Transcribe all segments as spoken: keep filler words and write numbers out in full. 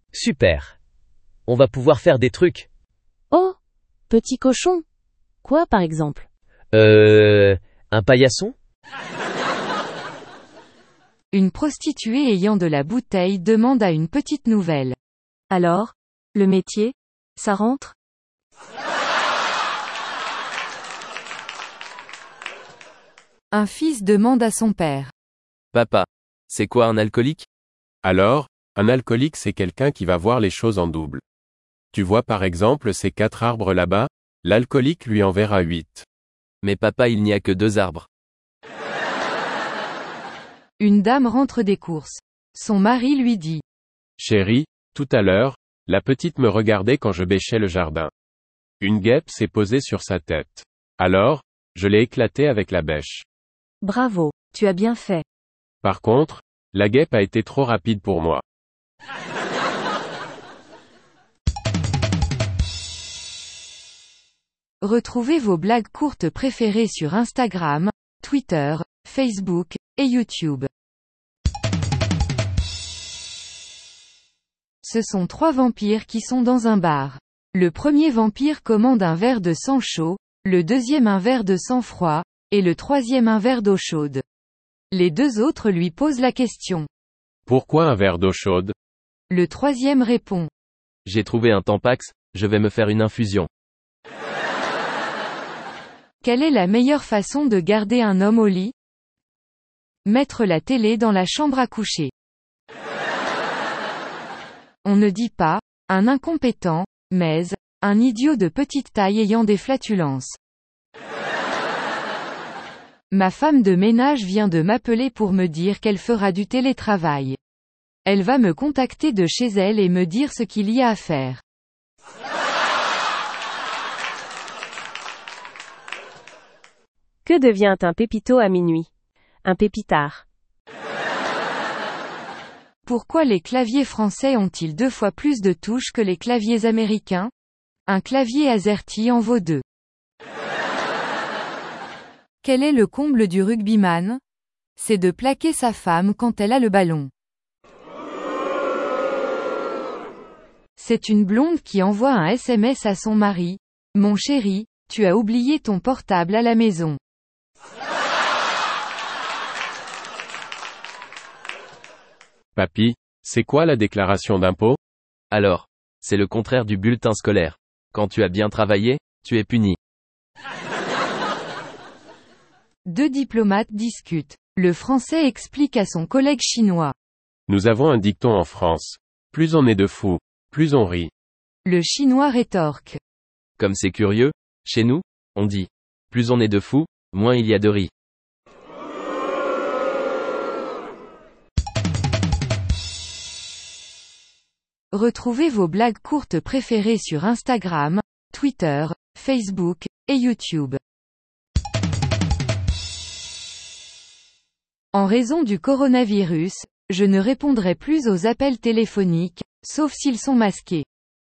Super. On va pouvoir faire des trucs. Oh, petit cochon. Quoi par exemple? Euh... Un paillasson? Une prostituée ayant de la bouteille demande à une petite nouvelle. Alors, le métier, ça rentre? Un fils demande à son père. Papa, c'est quoi un alcoolique? Alors, un alcoolique c'est quelqu'un qui va voir les choses en double. Tu vois par exemple ces quatre arbres là-bas, l'alcoolique lui en verra huit. Mais papa, il n'y a que deux arbres. Une dame rentre des courses. Son mari lui dit. Chérie, tout à l'heure, la petite me regardait quand je bêchais le jardin. Une guêpe s'est posée sur sa tête. Alors, je l'ai éclatée avec la bêche. Bravo, tu as bien fait. Par contre, la guêpe a été trop rapide pour moi. Retrouvez vos blagues courtes préférées sur Instagram, Twitter, Facebook et YouTube. Ce sont trois vampires qui sont dans un bar. Le premier vampire commande un verre de sang chaud, le deuxième un verre de sang froid, et le troisième un verre d'eau chaude. Les deux autres lui posent la question. Pourquoi un verre d'eau chaude? Le troisième répond. J'ai trouvé un Tampax, je vais me faire une infusion. Quelle est la meilleure façon de garder un homme au lit? Mettre la télé dans la chambre à coucher. On ne dit pas, un incompétent, mais, un idiot de petite taille ayant des flatulences. Ma femme de ménage vient de m'appeler pour me dire qu'elle fera du télétravail. Elle va me contacter de chez elle et me dire ce qu'il y a à faire. Que devient un pépito à minuit? Un pépitard. Pourquoi les claviers français ont-ils deux fois plus de touches que les claviers américains? Un clavier AZERTY en vaut deux. Quel est le comble du rugbyman? C'est de plaquer sa femme quand elle a le ballon. C'est une blonde qui envoie un S M S à son mari. Mon chéri, tu as oublié ton portable à la maison. Papy, c'est quoi la déclaration d'impôt? Alors, c'est le contraire du bulletin scolaire. Quand tu as bien travaillé, tu es puni. Deux diplomates discutent. Le Français explique à son collègue chinois. Nous avons un dicton en France. Plus on est de fous, plus on rit. Le Chinois rétorque. Comme c'est curieux, chez nous, on dit. Plus on est de fous, moins il y a de riz. Retrouvez vos blagues courtes préférées sur Instagram, Twitter, Facebook et YouTube. En raison du coronavirus, je ne répondrai plus aux appels téléphoniques, sauf s'ils sont masqués.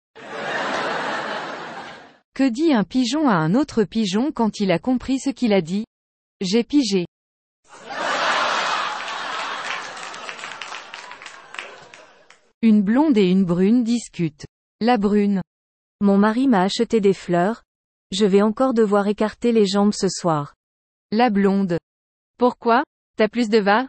Que dit un pigeon à un autre pigeon quand il a compris ce qu'il a dit? J'ai pigé. Une blonde et une brune discutent. La brune. Mon mari m'a acheté des fleurs. Je vais encore devoir écarter les jambes ce soir. La blonde. Pourquoi? T'as plus de va?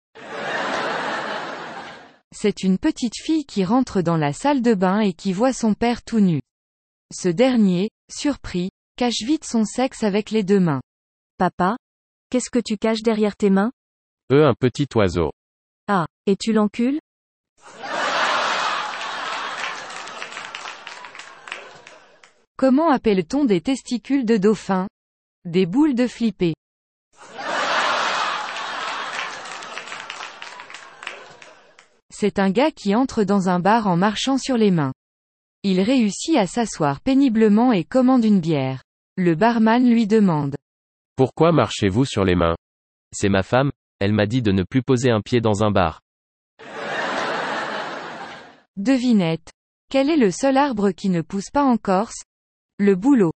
C'est une petite fille qui rentre dans la salle de bain et qui voit son père tout nu. Ce dernier, surpris, cache vite son sexe avec les deux mains. Papa? Qu'est-ce que tu caches derrière tes mains? Eux un petit oiseau. Ah, et tu l'encules? Comment appelle-t-on des testicules de dauphin? Des boules de flipper. C'est un gars qui entre dans un bar en marchant sur les mains. Il réussit à s'asseoir péniblement et commande une bière. Le barman lui demande. Pourquoi marchez-vous sur les mains? C'est ma femme, elle m'a dit de ne plus poser un pied dans un bar. Devinette. Quel est le seul arbre qui ne pousse pas en Corse? Le bouleau.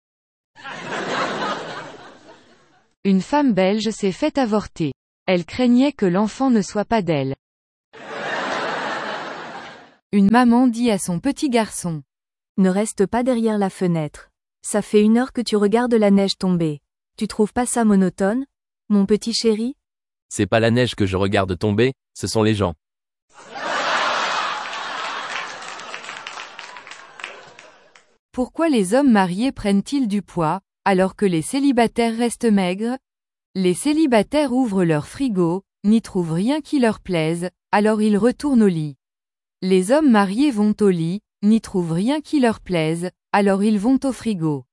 Une femme belge s'est fait avorter. Elle craignait que l'enfant ne soit pas d'elle. Une maman dit à son petit garçon. Ne reste pas derrière la fenêtre. Ça fait une heure que tu regardes la neige tomber. Tu trouves pas ça monotone, mon petit chéri? C'est pas la neige que je regarde tomber, ce sont les gens. Pourquoi les hommes mariés prennent-ils du poids, alors que les célibataires restent maigres? Les célibataires ouvrent leur frigo, n'y trouvent rien qui leur plaise, alors ils retournent au lit. Les hommes mariés vont au lit, n'y trouvent rien qui leur plaise, alors ils vont au frigo.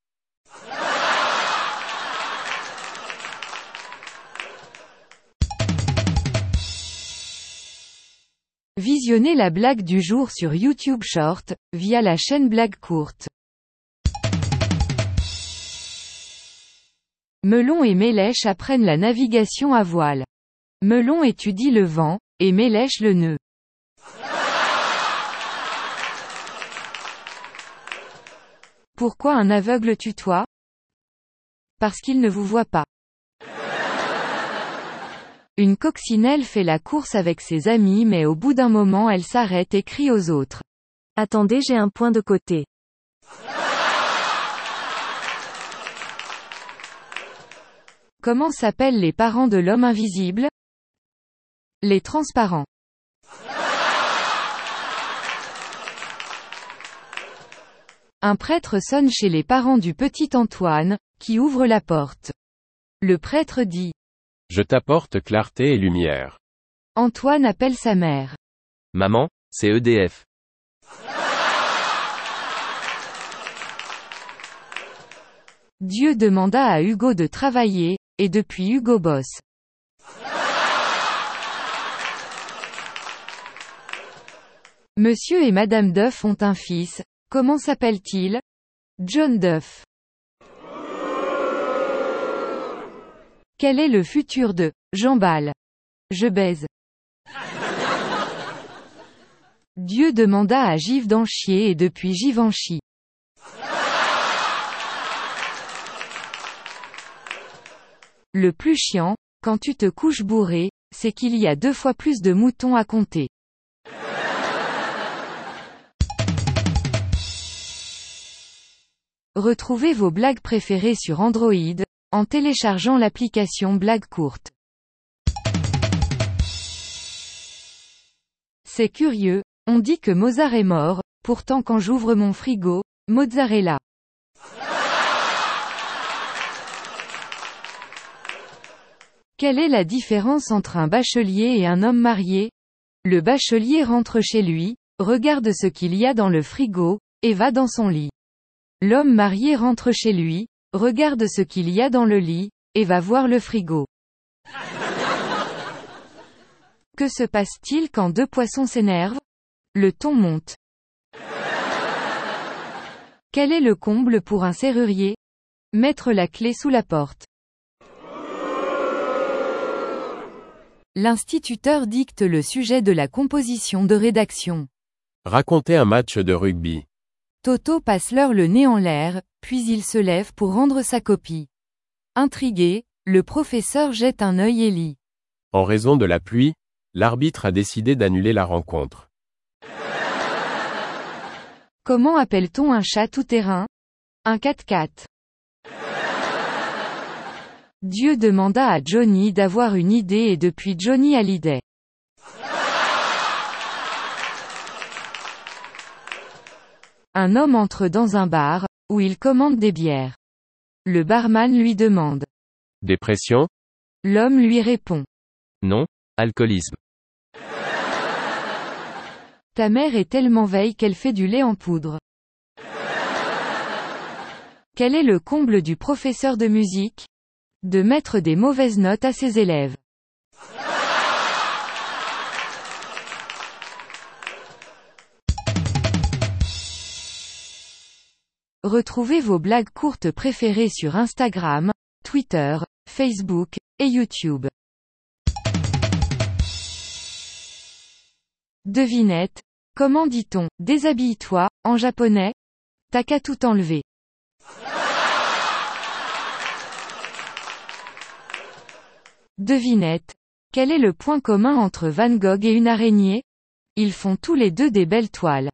Visionnez la blague du jour sur YouTube Short, via la chaîne Blague Courte. Melon et Mélèche apprennent la navigation à voile. Melon étudie le vent, et Mélèche le nœud. Pourquoi un aveugle tutoie? Parce qu'il ne vous voit pas. Une coccinelle fait la course avec ses amis mais au bout d'un moment elle s'arrête et crie aux autres. Attendez, j'ai un point de côté. Comment s'appellent les parents de l'homme invisible? Les transparents. Un prêtre sonne chez les parents du petit Antoine, qui ouvre la porte. Le prêtre dit. Je t'apporte clarté et lumière. Antoine appelle sa mère. Maman, c'est E D F. Dieu demanda à Hugo de travailler, et depuis Hugo bosse. Monsieur et Madame Duff ont un fils, comment s'appelle-t-il? John Duff. Quel est le futur de Jean Bal? Je baise. Dieu demanda à Givre d'en chier et depuis Givre en chie. Le plus chiant, quand tu te couches bourré, c'est qu'il y a deux fois plus de moutons à compter. Retrouvez vos blagues préférées sur Android, en téléchargeant l'application Blague Courte. C'est curieux, on dit que Mozart est mort, pourtant quand j'ouvre mon frigo, mozzarella. Quelle est la différence entre un bachelier et un homme marié? Le bachelier rentre chez lui, regarde ce qu'il y a dans le frigo, et va dans son lit. L'homme marié rentre chez lui, regarde ce qu'il y a dans le lit, et va voir le frigo. Que se passe-t-il quand deux poissons s'énervent? Le ton monte. Quel est le comble pour un serrurier? Mettre la clé sous la porte. L'instituteur dicte le sujet de la composition de rédaction. Racontez un match de rugby. Toto passe l'heure le nez en l'air, puis il se lève pour rendre sa copie. Intrigué, le professeur jette un œil et lit. En raison de la pluie, l'arbitre a décidé d'annuler la rencontre. Comment appelle-t-on un chat tout-terrain? Un quatre-quatre. Dieu demanda à Johnny d'avoir une idée et depuis Johnny a l'idée. Un homme entre dans un bar, où il commande des bières. Le barman lui demande. Dépression? L'homme lui répond. Non, alcoolisme. Ta mère est tellement veille qu'elle fait du lait en poudre. Quel est le comble du professeur de musique? De mettre des mauvaises notes à ses élèves. Retrouvez vos blagues courtes préférées sur Instagram, Twitter, Facebook, et YouTube. Devinette. Comment dit-on « déshabille-toi » en japonais? T'as qu'à tout enlever. Devinette. Quel est le point commun entre Van Gogh et une araignée? Ils font tous les deux des belles toiles.